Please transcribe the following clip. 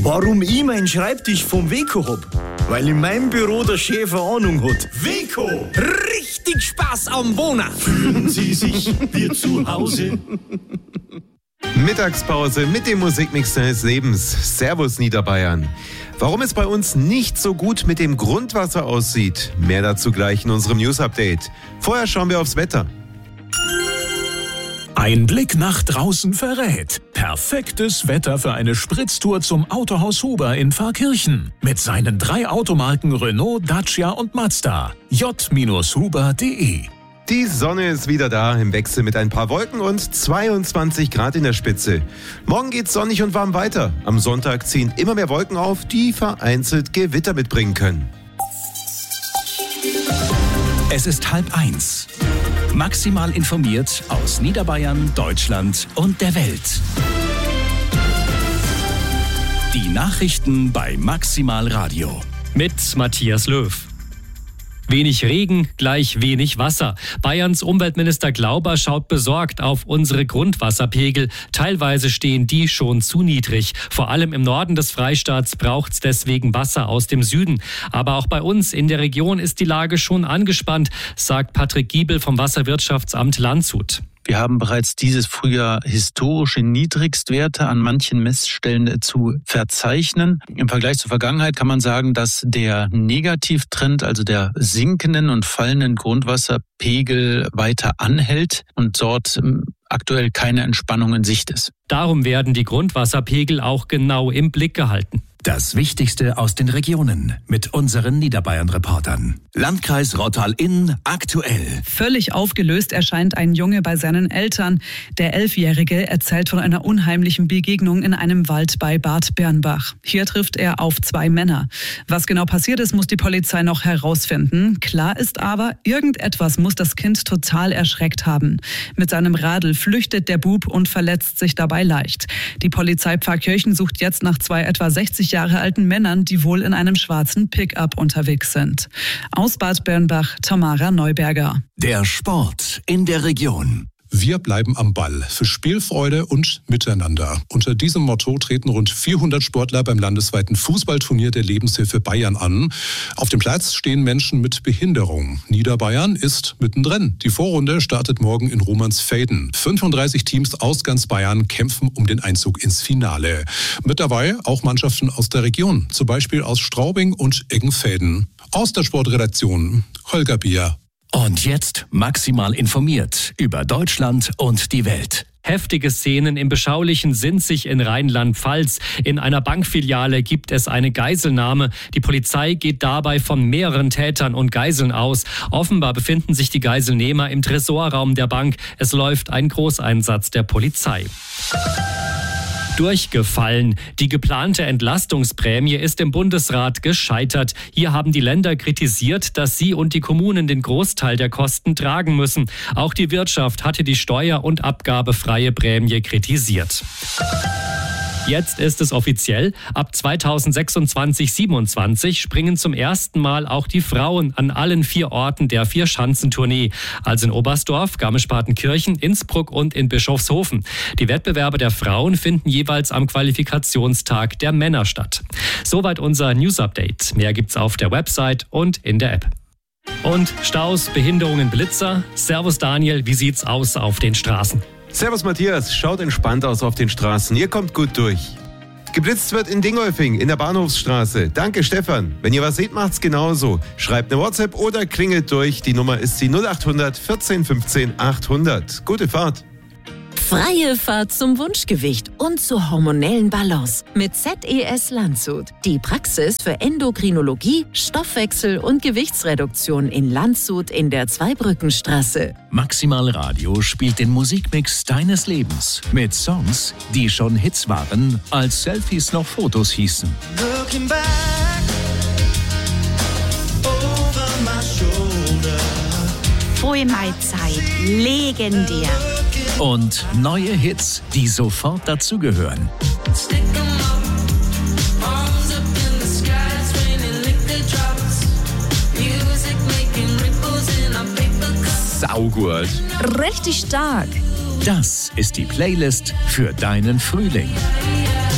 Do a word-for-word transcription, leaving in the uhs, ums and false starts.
Warum ich meinen Schreibtisch vom Weco hab? Weil in meinem Büro der Chef eine Ahnung hat. Weco! Richtig Spaß am Wohnen! Fühlen Sie sich wie zu Hause? Mittagspause mit dem Musikmix deines Lebens. Servus Niederbayern. Warum es bei uns nicht so gut mit dem Grundwasser aussieht, mehr dazu gleich in unserem News-Update. Vorher schauen wir aufs Wetter. Ein Blick nach draußen verrät. Perfektes Wetter für eine Spritztour zum Autohaus Huber in Pfarrkirchen. Mit seinen drei Automarken Renault, Dacia und Mazda. j Huber punkt de. Die Sonne ist wieder da, im Wechsel mit ein paar Wolken und zweiundzwanzig Grad in der Spitze. Morgen geht's sonnig und warm weiter. Am Sonntag ziehen immer mehr Wolken auf, die vereinzelt Gewitter mitbringen können. Es ist halb eins. Maximal informiert aus Niederbayern, Deutschland und der Welt. Die Nachrichten bei Maximal Radio. Mit Matthias Löw. Wenig Regen, gleich wenig Wasser. Bayerns Umweltminister Glauber schaut besorgt auf unsere Grundwasserpegel. Teilweise stehen die schon zu niedrig. Vor allem im Norden des Freistaats braucht es deswegen Wasser aus dem Süden. Aber auch bei uns in der Region ist die Lage schon angespannt, sagt Patrick Giebel vom Wasserwirtschaftsamt Landshut. Wir haben bereits dieses Frühjahr historische Niedrigstwerte an manchen Messstellen zu verzeichnen. Im Vergleich zur Vergangenheit kann man sagen, dass der Negativtrend, also der sinkenden und fallenden Grundwasserpegel, weiter anhält und dort aktuell keine Entspannung in Sicht ist. Darum werden die Grundwasserpegel auch genau im Blick gehalten. Das Wichtigste aus den Regionen mit unseren Niederbayern-Reportern. Landkreis Rottal-Inn aktuell. Völlig aufgelöst erscheint ein Junge bei seinen Eltern. Der Elfjährige erzählt von einer unheimlichen Begegnung in einem Wald bei Bad Bernbach. Hier trifft er auf zwei Männer. Was genau passiert ist, muss die Polizei noch herausfinden. Klar ist aber, irgendetwas muss das Kind total erschreckt haben. Mit seinem Radl flüchtet der Bub und verletzt sich dabei leicht. Die Polizei Pfarrkirchen sucht jetzt nach zwei etwa sechzig Jahre alten Männern, die wohl in einem schwarzen Pickup unterwegs sind. Aus Bad Bernbach, Tamara Neuberger. Der Sport in der Region. Wir bleiben am Ball für Spielfreude und Miteinander. Unter diesem Motto treten rund vierhundert Sportler beim landesweiten Fußballturnier der Lebenshilfe Bayern an. Auf dem Platz stehen Menschen mit Behinderung. Niederbayern ist mittendrin. Die Vorrunde startet morgen in Romansfelden. fünfunddreißig Teams aus ganz Bayern kämpfen um den Einzug ins Finale. Mit dabei auch Mannschaften aus der Region, zum Beispiel aus Straubing und Eggenfelden. Aus der Sportredaktion Holger Bier. Und jetzt maximal informiert über Deutschland und die Welt. Heftige Szenen im beschaulichen Sinzig in Rheinland-Pfalz. In einer Bankfiliale gibt es eine Geiselnahme. Die Polizei geht dabei von mehreren Tätern und Geiseln aus. Offenbar befinden sich die Geiselnehmer im Tresorraum der Bank. Es läuft ein Großeinsatz der Polizei. Durchgefallen. Die geplante Entlastungsprämie ist im Bundesrat gescheitert. Hier haben die Länder kritisiert, dass sie und die Kommunen den Großteil der Kosten tragen müssen. Auch die Wirtschaft hatte die steuer- und abgabefreie Prämie kritisiert. Jetzt ist es offiziell. Ab zweitausendsechsundzwanzig siebenundzwanzig springen zum ersten Mal auch die Frauen an allen vier Orten der Vier-Schanzentournee. Also in Oberstdorf, Garmisch-Partenkirchen, Innsbruck und in Bischofshofen. Die Wettbewerbe der Frauen finden jeweils am Qualifikationstag der Männer statt. Soweit unser News-Update. Mehr gibt's auf der Website und in der App. Und Staus, Behinderungen, Blitzer. Servus Daniel, wie sieht's aus auf den Straßen? Servus Matthias, schaut entspannt aus auf den Straßen. Ihr kommt gut durch. Geblitzt wird in Dingolfing in der Bahnhofsstraße. Danke Stefan. Wenn ihr was seht, macht's genauso. Schreibt eine WhatsApp oder klingelt durch. Die Nummer ist die null acht hundert vierzehn fünfzehn achthundert. Gute Fahrt. Freie Fahrt zum Wunschgewicht und zur hormonellen Balance mit Z E S Landshut. Die Praxis für Endokrinologie, Stoffwechsel und Gewichtsreduktion in Landshut in der Zweibrückenstraße. Maximal Radio spielt den Musikmix deines Lebens mit Songs, die schon Hits waren, als Selfies noch Fotos hießen. Looking back over my shoulder. Frühe Mahlzeit, legendär. Und neue Hits, die sofort dazugehören. Saugut. Richtig stark. Das ist die Playlist für deinen Frühling.